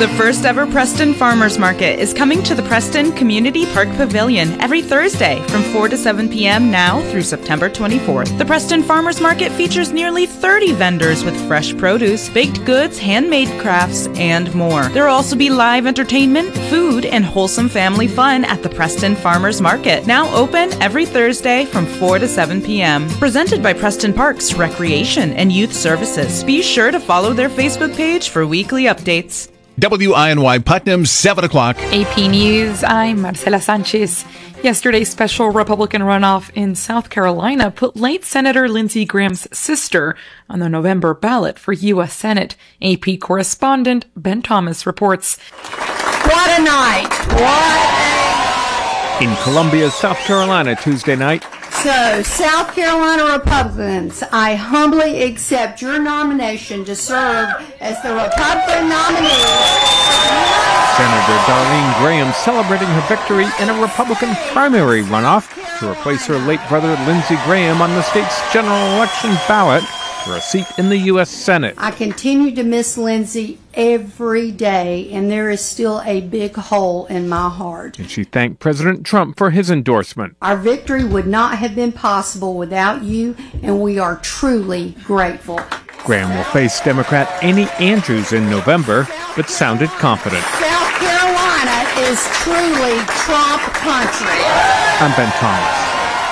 The first ever Preston Farmers Market is coming to the Preston Community Park Pavilion every Thursday from 4 to 7 p.m. now through September 24th. The Preston Farmers Market features nearly 30 vendors with fresh produce, baked goods, handmade crafts, and more. There will also be live entertainment, food, and wholesome family fun at the Preston Farmers Market, now open every Thursday from 4 to 7 p.m. Presented by Preston Parks, Recreation, and Youth Services. Be sure to follow their Facebook page for weekly updates. WINY Putnam, 7 o'clock. AP News, I'm Marcela Sanchez. Yesterday's special Republican runoff in South Carolina put late Senator Lindsey Graham's sister on the November ballot for U.S. Senate. AP correspondent Ben Thomas reports. What a night! In Columbia, South Carolina, Tuesday night. So, South Carolina Republicans, I humbly accept your nomination to serve as the Republican nominee. Senator Darlene Graham celebrating her victory in a Republican primary runoff to replace her late brother Lindsey Graham on the state's general election ballot for a seat in the U.S. Senate. I continue to miss Lindsey every day, and there is still a big hole in my heart. And she thanked President Trump for his endorsement. Our victory would not have been possible without you, and we are truly grateful. Graham will face Democrat Annie Andrews in November, but sounded confident. South Carolina is truly Trump country. I'm Ben Thomas.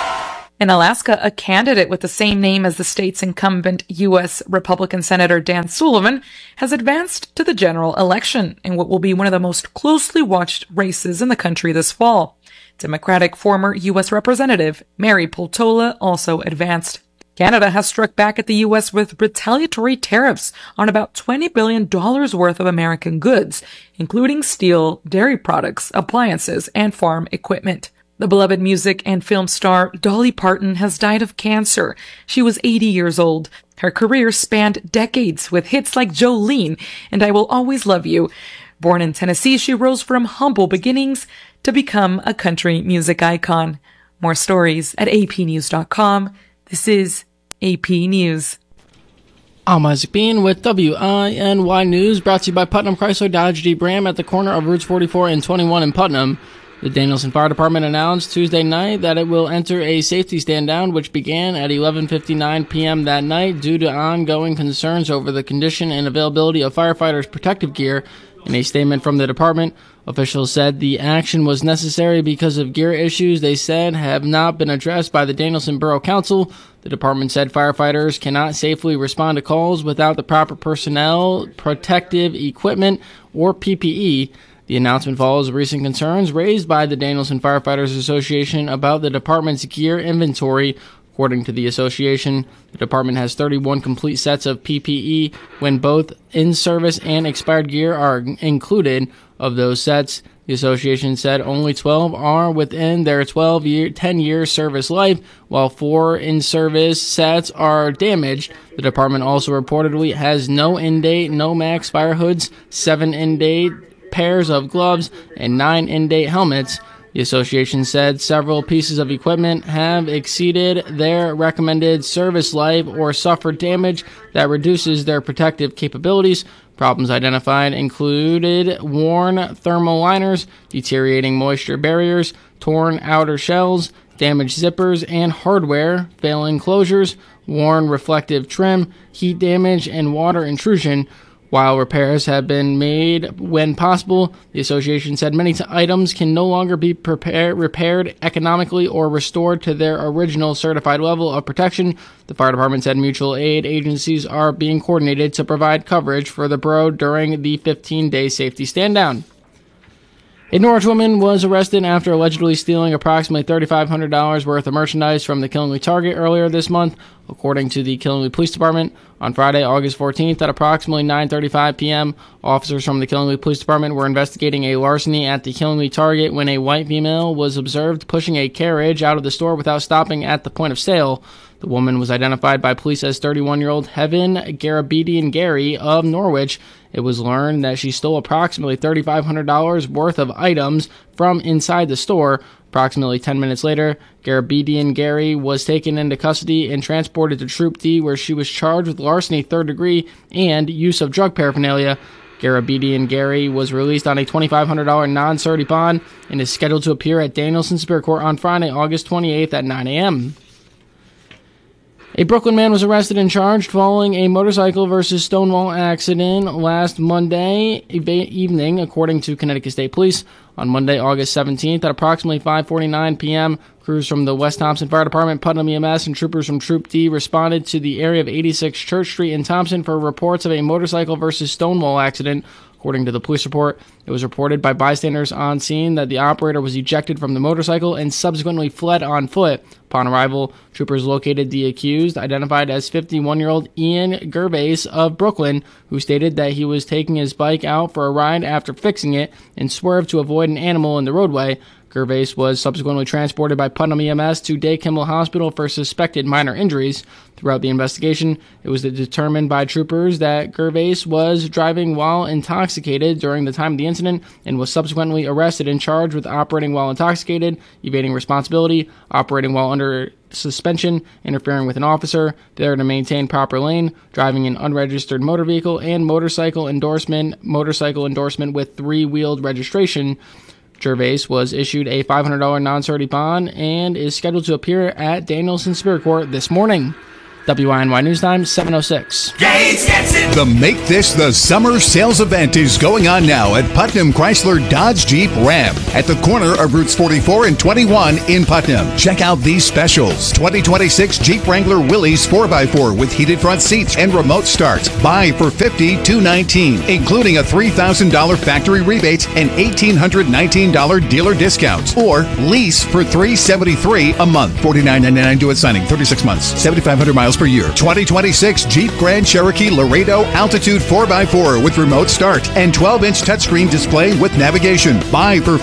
In Alaska, a candidate with the same name as the state's incumbent U.S. Republican Senator Dan Sullivan has advanced to the general election in what will be one of the most closely watched races in the country this fall. Democratic former U.S. Representative Mary Peltola also advanced. Canada has struck back at the U.S. with retaliatory tariffs on about $20 billion worth of American goods, including steel, dairy products, appliances, and farm equipment. The beloved music and film star Dolly Parton has died of cancer. She was 80 years old. Her career spanned decades with hits like Jolene and I Will Always Love You. Born in Tennessee, she rose from humble beginnings to become a country music icon. More stories at apnews.com. This is AP News. I'm Isaac Bean with WINY News, brought to you by Putnam Chrysler Dodge Jeep Ram at the corner of Routes 44 and 21 in Putnam. The Danielson Fire Department announced Tuesday night that it will enter a safety stand-down, which began at 11:59 p.m. that night due to ongoing concerns over the condition and availability of firefighters' protective gear. In a statement from the department, officials said the action was necessary because of gear issues they said have not been addressed by the Danielson Borough Council. The department said firefighters cannot safely respond to calls without the proper personnel, protective equipment, or PPE. The announcement follows recent concerns raised by the Danielson Firefighters Association about the department's gear inventory. According to the association, the department has 31 complete sets of PPE when both in-service and expired gear are included. Of those sets, the association said only 12 are within their 10-year service life, while 4 in-service sets are damaged. The department also reportedly has no in-date, no max fire hoods, 7 in-date pairs of gloves, and 9 in-date helmets. The association said several pieces of equipment have exceeded their recommended service life or suffered damage that reduces their protective capabilities. Problems identified included worn thermal liners, deteriorating moisture barriers, torn outer shells, damaged zippers and hardware, failing closures, worn reflective trim, heat damage, and water intrusion. While repairs have been made when possible, the association said many items can no longer be repaired economically or restored to their original certified level of protection. The fire department said mutual aid agencies are being coordinated to provide coverage for the borough during the 15-day safety stand-down. A Norwich woman was arrested after allegedly stealing approximately $3,500 worth of merchandise from the Killingly Target earlier this month, according to the Killingly Police Department. On Friday, August 14th, at approximately 9:35 p.m., officers from the Killingly Police Department were investigating a larceny at the Killingly Target when a white female was observed pushing a carriage out of the store without stopping at the point of sale. The woman was identified by police as 31-year-old Heaven Garabedian Gary of Norwich. It was learned that she stole approximately $3,500 worth of items from inside the store. Approximately 10 minutes later, Garabedian Gary was taken into custody and transported to Troop D, where she was charged with larceny third degree and use of drug paraphernalia. Garabedian Gary was released on a $2,500 non-surety bond and is scheduled to appear at Danielson Superior Court on Friday, August 28th at 9 a.m. A Brooklyn man was arrested and charged following a motorcycle versus Stonewall accident last Monday evening, according to Connecticut State Police. On Monday, August 17th, at approximately 5:49 p.m., crews from the West Thompson Fire Department, Putnam EMS, and troopers from Troop D responded to the area of 86 Church Street in Thompson for reports of a motorcycle versus Stonewall accident. According to the police report, it was reported by bystanders on scene that the operator was ejected from the motorcycle and subsequently fled on foot. Upon arrival, troopers located the accused, identified as 51-year-old Ian Gervais of Brooklyn, who stated that he was taking his bike out for a ride after fixing it and swerved to avoid an animal in the roadway. Gervais was subsequently transported by Putnam EMS to Day Kimmel Hospital for suspected minor injuries. Throughout the investigation, it was determined by troopers that Gervais was driving while intoxicated during the time of the incident and was subsequently arrested and charged with operating while intoxicated, evading responsibility, operating while under suspension, interfering with an officer, failure to maintain proper lane, driving an unregistered motor vehicle, and motorcycle endorsement with three-wheeled registration. Gervais was issued a $500 non-surety bond and is scheduled to appear at Danielson Superior Court this morning. WINY News Time, 7:06. The Make This the Summer sales event is going on now at Putnam Chrysler Dodge Jeep Ram at the corner of Routes 44 and 21 in Putnam. Check out these specials. 2026 Jeep Wrangler Willys 4x4 with heated front seats and remote start. Buy for $50,219, including a $3,000 factory rebate and $1,819 dealer discount. Or lease for $373 a month. $49.99 due at signing. 36 months. 7,500 miles per year. 2026 Jeep Grand Cherokee Laredo Altitude 4x4 with remote start and 12-inch touchscreen display with navigation. Buy for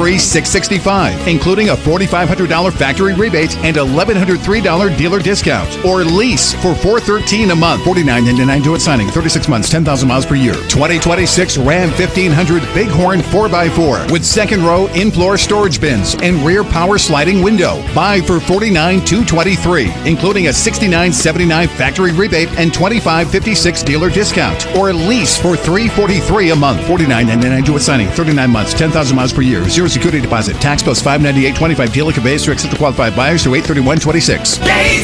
$43,665, including a $4,500 factory rebate and $1,103 dealer discount. Or lease for $413 a month. $49.99 due at signing. 36 months. 10,000 miles per year. 2026 Ram 1500 Bighorn 4x4 with second row in-floor storage bins and rear power sliding window. Buy for $49,223, including a $69.79 factory rebate and $25.56 dealer discount. Or lease for $343 a month. $49.99 due at signing. 39 months. 10,000 miles per year. Zero security deposit. Tax plus $598.25. Dealer conveys to accept qualified buyers through 8/31/26.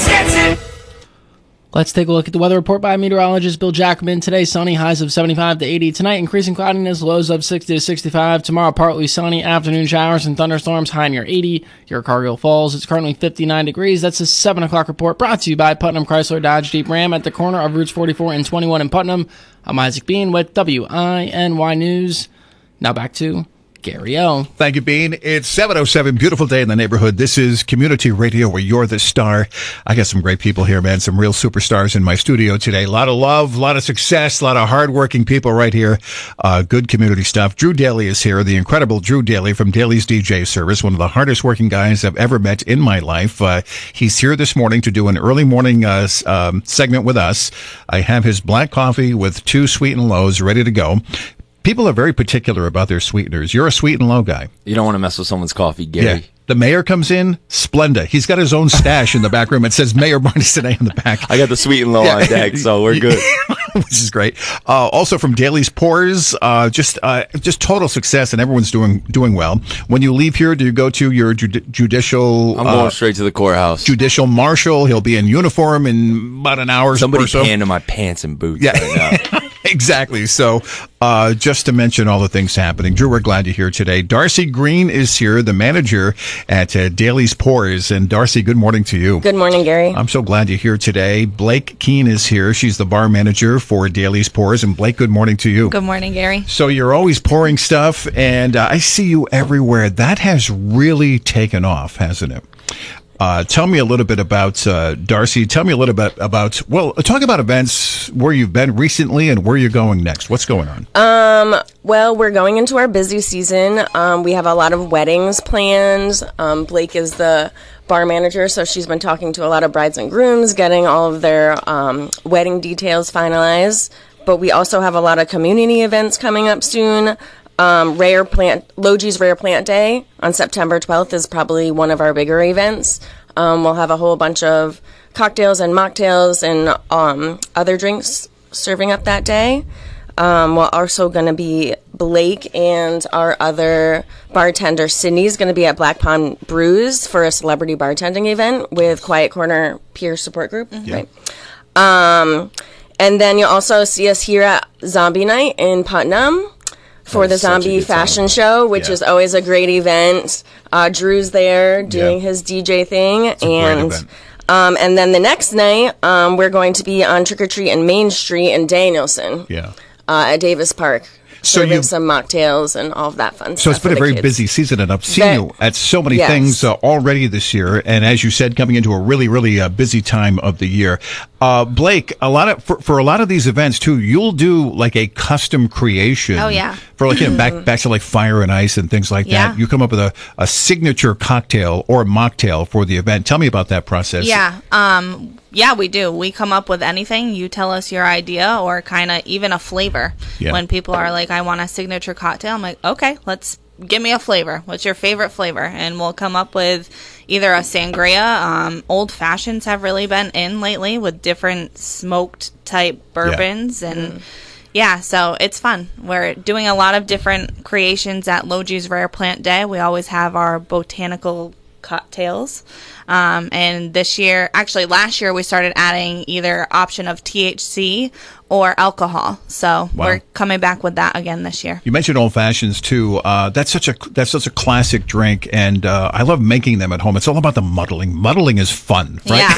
Let's take a look at the weather report by meteorologist Bill Jackman. Today, sunny, highs of 75 to 80. Tonight, increasing cloudiness, lows of 60 to 65. Tomorrow, partly sunny, afternoon showers and thunderstorms, high near 80. Here, Cargill Falls, it's currently 59 degrees. That's a 7 o'clock report brought to you by Putnam Chrysler Dodge Jeep Ram at the corner of Routes 44 and 21 in Putnam. I'm Isaac Bean with WINY News. Now back to Gary O. Thank you, Bean. It's 7:07. Beautiful day in the neighborhood. This is Community Radio where you're the star. I got some great people here, man. Some real superstars in my studio today. A lot of love, a lot of success, a lot of hardworking people right here. Good community stuff. Drew Daly is here. The incredible Drew Daly from Daly's DJ Service. One of the hardest working guys I've ever met in my life. He's here this morning to do an early morning segment with us. I have his black coffee with 2 sweet and lows ready to go. People are very particular about their sweeteners. You're a sweet and low guy. You don't want to mess with someone's coffee, Gary. Yeah. The mayor comes in, Splenda. He's got his own stash in the back room. It says Mayor Barney today on the back. I got the sweet and low on deck, so we're good. Which is great. Also from Daly's Pours, just total success, and everyone's doing well. When you leave here, do you go to your judicial? I'm going straight to the courthouse. Judicial marshal. He'll be in uniform in about an hour. Somebody or so. panned to my pants and boots right now. Exactly. So, just to mention all the things happening, Drew, we're glad you're here today. Darcy Green is here, the manager at Daly's Pours. And Darcy, good morning to you. Good morning, Gary. I'm so glad you're here today. Blake Keene is here. She's the bar manager for Daly's Pours. And Blake, good morning to you. Good morning, Gary. So you're always pouring stuff, and I see you everywhere. That has really taken off, hasn't it? Tell me a little bit about, Darcy, tell me a little bit about, talk about events where you've been recently and where you're going next. What's going on? Well, we're going into our busy season. We have a lot of weddings planned. Blake is the bar manager, so she's been talking to a lot of brides and grooms, getting all of their wedding details finalized. But we also have a lot of community events coming up soon. Logi's Rare Plant Day on September 12th is probably one of our bigger events. We'll have a whole bunch of cocktails and mocktails and other drinks serving up that day. We're also going to be Blake and our other bartender, Sydney's going to be at Black Pond Brews for a celebrity bartending event with Quiet Corner Peer Support Group. Right. And then you'll also see us here at Zombie Night in Putnam for the Zombie Fashion Show, which is always a great event. Drew's there doing his DJ thing. And then the next night, we're going to be on Trick or Treat in Main Street in Danielson. At Davis Park. Serving some mocktails and all of that fun stuff. So it's been a very busy season, and I've seen you at so many things already this year. And as you said, coming into a really, really busy time of the year. Blake, for a lot of these events too, you'll do like a custom creation. Oh yeah. For like back to like Fire and Ice and things like that. You come up with a signature cocktail or a mocktail for the event. Tell me about that process. Yeah, we do. We come up with anything. You tell us your idea or kind of even a flavor. When people are like, I want a signature cocktail, I'm like, okay, give me a flavor. What's your favorite flavor? And we'll come up with either a sangria. Old fashions have really been in lately with different smoked type bourbons. And so it's fun. We're doing a lot of different creations at Logi's Rare Plant Day. We always have our botanical cocktails. And last year we started adding either option of THC or alcohol. So we're coming back with that again this year. You mentioned old fashions too. That's such a classic drink, and I love making them at home. It's all about the muddling. Muddling is fun,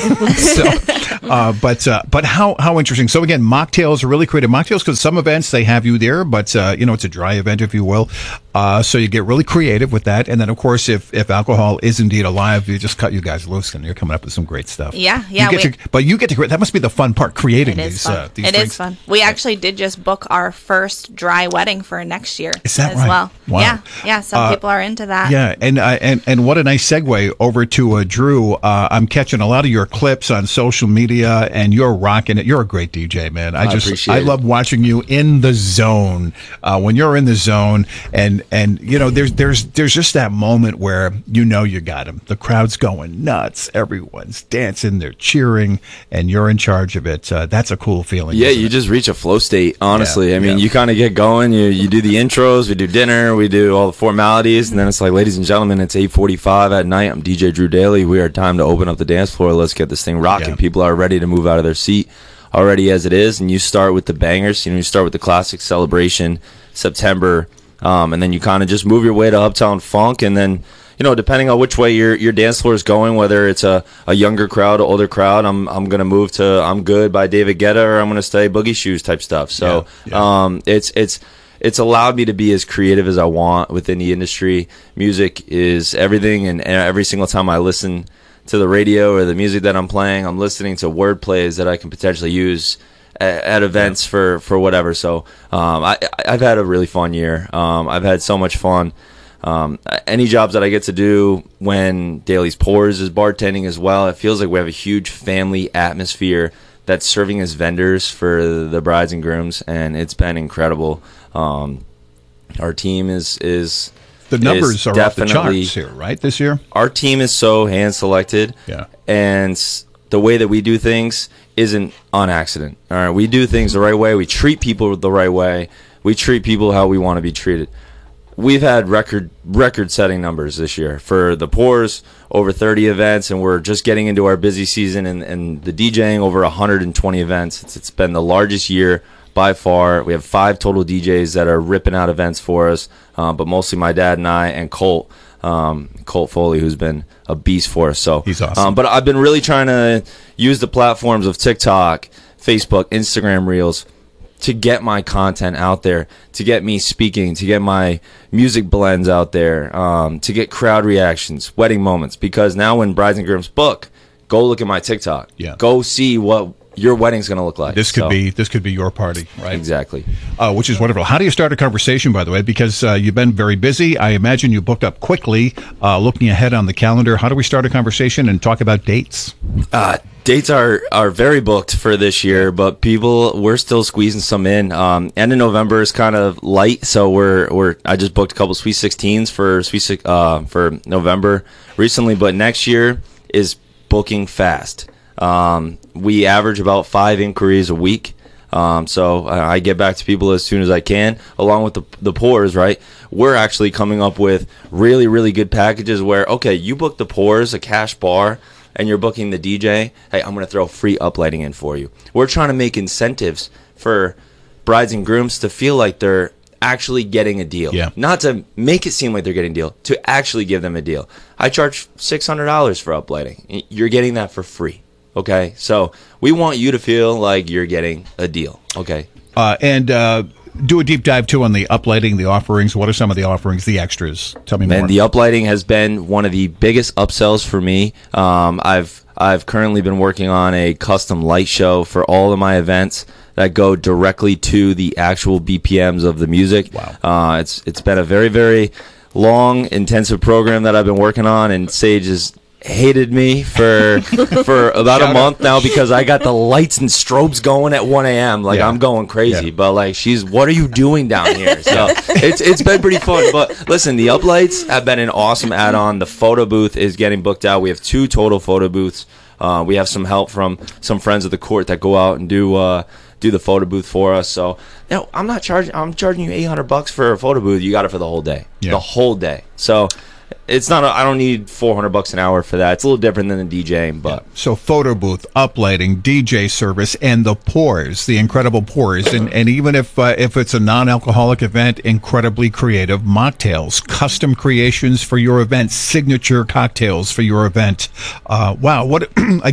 right? Yeah. But how interesting. So again, mocktails are really creative. Mocktails, because some events they have you there, but it's a dry event, if you will. So you get really creative with that, and then of course, if alcohol is indeed alive, you just cut you guys loose, and you're coming up with some great stuff. Yeah. You get to that must be the fun part, creating these It drinks. is fun. We actually did just book our first dry wedding for next year. Is that as right? well? Wow. Yeah. Some people are into that. Yeah, and what a nice segue over to Drew. I'm catching a lot of your clips on social media, and you're rocking it. You're a great DJ, man. I love watching you in the zone. When you're in the zone, and there's just that moment where you got him. The crowd's going nuts. Everyone's dancing. They're cheering, and you're in charge of it. That's a cool feeling. Yeah, you just reach a flow state, honestly. I mean, you kind of get going. You do the intros, we do dinner, we do all the formalities, and then it's like, ladies and gentlemen, it's 8:45 at night. I'm DJ Drew Daly. We are time to open up the dance floor. Let's get this thing rocking. Yeah. People are ready to move out of their seat already as it is, and you start with the bangers. You start with the classic Celebration, September, and then you kind of just move your way to Uptown Funk, and then depending on which way your dance floor is going, whether it's a younger crowd, or older crowd, I'm gonna move to I'm Good by David Guetta, or I'm gonna stay Boogie Shoes type stuff. So it's allowed me to be as creative as I want within the industry. Music is everything, and every single time I listen to the radio or the music that I'm playing, I'm listening to word plays that I can potentially use at events for whatever. So I've had a really fun year. I've had so much fun. Any jobs that I get to do when Daly's Pours is bartending as well, it feels like we have a huge family atmosphere that's serving as vendors for the brides and grooms, and it's been incredible. Our team is the numbers are off the charts here, right, this year? Our team is so hand-selected, and the way that we do things isn't on accident. All right, we do things the right way. We treat people the right way. We treat people how we want to be treated. We've had record-setting numbers this year for the Pours, over 30 events, and we're just getting into our busy season, and the DJing over 120 events. It's been the largest year by far. We have 5 total DJs that are ripping out events for us, but mostly my dad and I and Colt Foley, who's been a beast for us. So he's awesome. But I've been really trying to use the platforms of TikTok, Facebook, Instagram Reels to get my content out there, to get me speaking, to get my music blends out there, to get crowd reactions, wedding moments. Because now when brides and grooms book, go look at my TikTok. Yeah. Go see what your wedding's going to look like. This could be your party, right? Exactly. Which is wonderful. How do you start a conversation, by the way? Because you've been very busy. I imagine you booked up quickly, looking ahead on the calendar. How do we start a conversation and talk about dates? Dates are very booked for this year, but we're still squeezing some in. End of November is kind of light, so I just booked a couple Sweet 16s for November recently, but next year is booking fast. We average about 5 inquiries a week. So I get back to people as soon as I can, along with the pours, right? We're actually coming up with really, really good packages where, okay, you book the pours, a cash bar, and you're booking the DJ. Hey, I'm going to throw free uplighting in for you. We're trying to make incentives for brides and grooms to feel like they're actually getting a deal. Yeah. Not to make it seem like they're getting a deal, to actually give them a deal. I charge $600 for uplighting. You're getting that for free. Okay? So we want you to feel like you're getting a deal. Okay? And do a deep dive, too, on the uplighting, the offerings. What are some of the offerings, the extras? Tell me more. And the uplighting has been one of the biggest upsells for me. I've currently been working on a custom light show for all of my events that go directly to the actual BPMs of the music. Wow. It's been a very, very long, intensive program that I've been working on, and Sage has hated me for about a month now because I got the lights and strobes going at 1 a.m. Like, I'm going crazy. But, like, what are you doing down here? So it's been pretty fun. But, listen, the uplights have been an awesome add-on. The photo booth is getting booked out. We have 2 total photo booths. We have some help from some friends of the court that go out and do the photo booth for us. So, I'm charging you $800 for a photo booth. You got it for the whole day. Yeah. The whole day. So it's not I don't need $400 an hour for that. It's a little different than the DJing, but so photo booth, uplighting, DJ service, and the pours, the incredible pours, and even if it's a non-alcoholic event, incredibly creative mocktails, custom creations for your event, signature cocktails for your event. Wow, what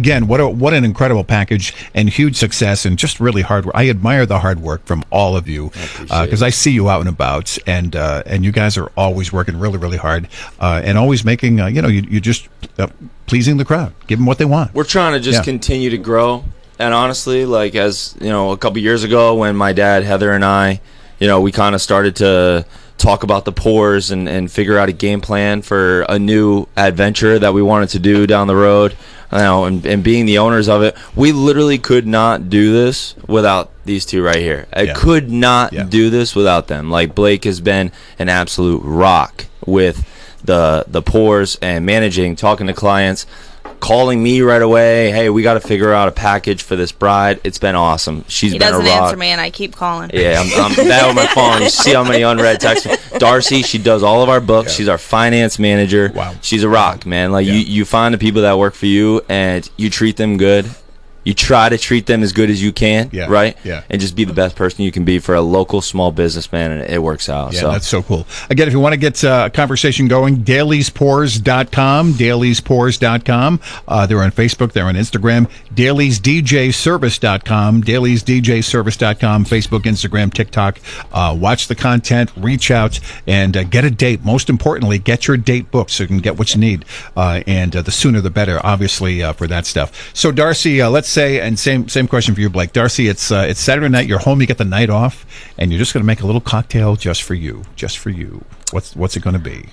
an incredible package and huge success, and just really hard work. I admire the hard work from all of you because I see you out and about, and you guys are always working really, really hard. And always making, you're just pleasing the crowd, give them what they want. We're trying to just continue to grow. And honestly, like, as you know, a couple years ago when my dad, Heather, and I, we kind of started to talk about the pours and figure out a game plan for a new adventure that we wanted to do down the road. And being the owners of it, we literally could not do this without these two right here. I could not do this without them. Like, Blake has been an absolute rock with the pours and managing, talking to clients, calling me right away. Hey, we got to figure out a package for this bride. It's been awesome. He been a rock. He doesn't answer me, and I keep calling. Yeah, I'm bad with my phone. You see how many unread texts. Darcy, she does all of our books. She's our finance manager. Wow. She's a rock, man. Like, you find the people that work for you, and you treat them good. You try to treat them as good as you can, right? Yeah. And just be the best person you can be for a local small businessman, and it works out. Yeah, so that's so cool. Again, if you want to get a conversation going, dailiespours.com, dailiespours.com. They're on Facebook, they're on Instagram, dailiesdjservice.com, dailiesdjservice.com, Facebook, Instagram, TikTok. Watch the content, reach out, and get a date. Most importantly, get your date booked so you can get what you need. And the sooner the better, obviously, for that stuff. So, Darcy, let's say, and same question for you, Blake. Darcy, it's Saturday night. You're home. You get the night off, and you're just going to make a little cocktail just for you. Just for you. What's it going to be?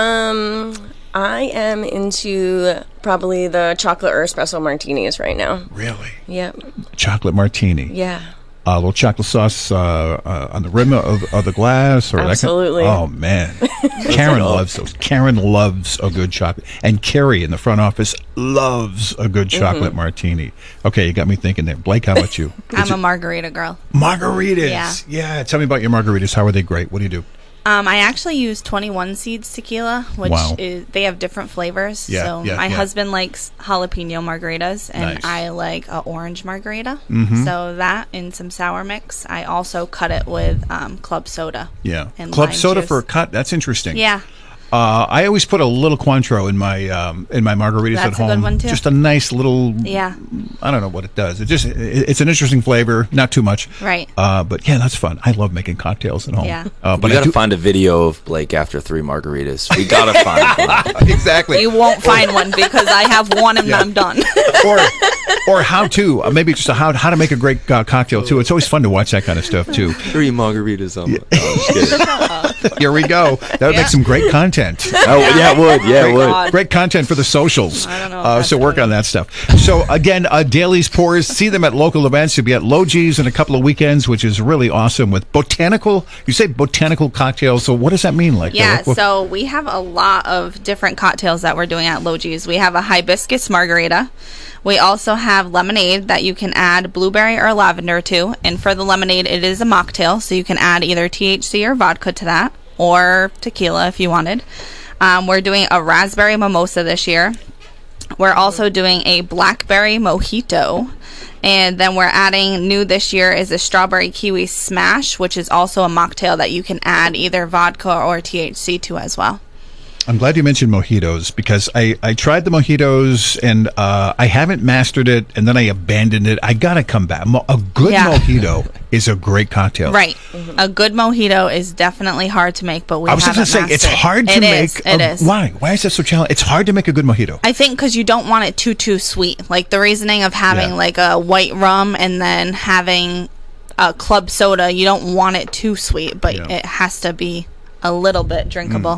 I am into probably the chocolate or espresso martinis right now. Really? Yep. Chocolate martini. Yeah. A little chocolate sauce on the rim of the glass, or absolutely. Oh man, Karen loves those. Karen loves a good chocolate, and Carrie in the front office loves a good chocolate martini. Okay, you got me thinking there. Blake, how about you? I'm a margarita girl. Margaritas, yeah. Tell me about your margaritas. How are they great? What do you do? I actually use 21 Seeds tequila, which they have different flavors. My husband likes jalapeno margaritas, and I like an orange margarita. So that and some sour mix. I also cut it with club soda. Yeah, and club soda juice. for a cut. That's interesting. Yeah. I always put a little Cointreau in my margaritas That's at home. a good one too. Just a nice little. Yeah. I don't know what it does. It's an interesting flavor, not too much. Right. But yeah, that's fun. I love making cocktails at home. Yeah. But we got to find a video of Blake after 3 margaritas. We got to find one. Exactly. You won't find one because I have one and I'm done. Or how to maybe just how to make a great cocktail too. It's always fun to watch that kind of stuff too. 3 margaritas. Here we go. That would make some great content. Oh yeah, it would. Yeah, it would. Great content for the socials. I don't know. So work on that stuff. So again, Dailies Pours. See them at local events. You'll be at Logi's in a couple of weekends, which is really awesome. With botanical, you say botanical cocktails. So what does that mean? Like, yeah. So we have a lot of different cocktails that we're doing at Logi's. We have a hibiscus margarita. We also have have lemonade that you can add blueberry or lavender to. And for the lemonade, it is a mocktail, so you can add either THC or vodka to that, or tequila if you wanted. We're doing a raspberry mimosa this year. We're also doing a blackberry mojito. And then we're adding, new this year, is a strawberry kiwi smash, which is also a mocktail that you can add either vodka or THC to as well. I'm glad you mentioned mojitos, because I tried the mojitos and I haven't mastered it, and then I abandoned it. I got to come back. A good mojito is a great cocktail. Right. Mm-hmm. A good mojito is definitely hard to make, but we haven't mastered it. I was just going to say, it's hard to make. It is. Why? Why is that so challenging? It's hard to make a good mojito. I think because you don't want it too sweet. Like the reasoning of having like a white rum and then having a club soda, you don't want it too sweet, but it has to be a little bit drinkable.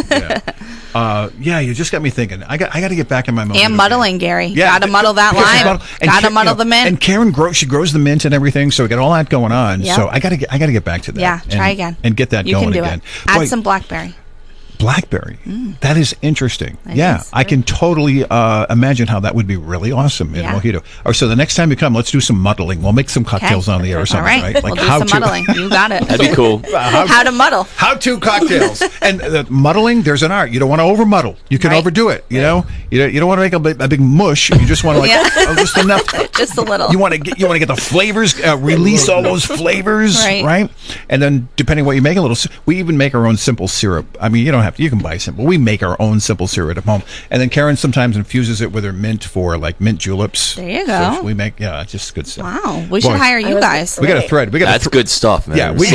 You just got me thinking. I got to get back in my mojito. And muddling, Gary. Got to muddle that lime. Got to muddle the mint. And Karen grows the mint and everything, so we got all that going on. Yep. So I got to get back to that. Yeah, try again. And get that going again. Add some blackberry. Blackberry. That is interesting. I can totally imagine how that would be really awesome in mojito. Or so the next time you come, let's do some muddling. We'll make some cocktails on the air or something, right? Like we'll do some muddling. You got it. That'd be cool. How to muddle. How-to cocktails. And muddling, there's an art. You don't want to over muddle. You can overdo it. You know, you don't want to make a big mush. You just want to just enough. Just a little. You want to get the flavors, release all those flavors, right? And then depending what you make, we even make our own simple syrup. I mean, you don't have to. You can buy simple. We make our own simple syrup at home, and then Karen sometimes infuses it with her mint for like mint juleps. There you go. So we make just good stuff. Wow, we should hire you guys. We got a thread. That's good stuff, man. Yeah,